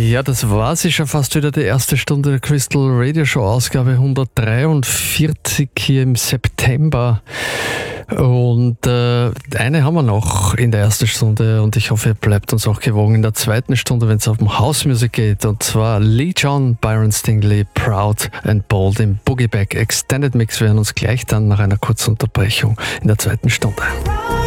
Ja, das war sie schon fast wieder, die erste Stunde der Crystal Radio Show, Ausgabe 143 hier im September. Und eine haben wir noch in der ersten Stunde und ich hoffe, ihr bleibt uns auch gewogen in der zweiten Stunde, wenn es um House Music geht. Und zwar Lee John, Byron Stingley, Proud and Bold im Boogie Back Extended Mix. Wir hören uns gleich dann nach einer kurzen Unterbrechung in der zweiten Stunde.